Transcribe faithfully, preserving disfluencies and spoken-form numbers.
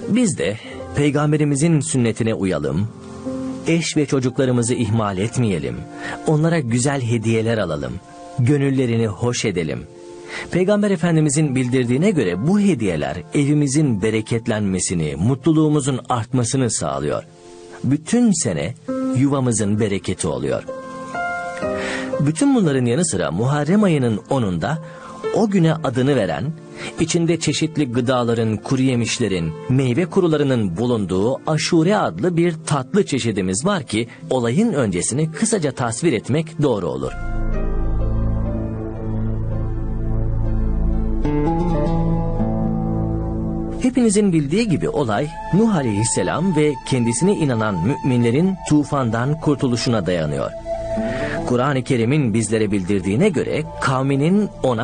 Biz de Peygamberimizin sünnetine uyalım, eş ve çocuklarımızı ihmal etmeyelim, onlara güzel hediyeler alalım, gönüllerini hoş edelim. Peygamber Efendimizin bildirdiğine göre bu hediyeler evimizin bereketlenmesini, mutluluğumuzun artmasını sağlıyor. Bütün sene yuvamızın bereketi oluyor. Bütün bunların yanı sıra Muharrem ayının onunda o güne adını veren, içinde çeşitli gıdaların, kuru yemişlerin, meyve kurularının bulunduğu Aşure adlı bir tatlı çeşidimiz var ki olayın öncesini kısaca tasvir etmek doğru olur. Hepinizin bildiği gibi olay Nuh Aleyhisselam ve kendisine inanan müminlerin tufandan kurtuluşuna dayanıyor. Kur'an-ı Kerim'in bizlere bildirdiğine göre kavminin ona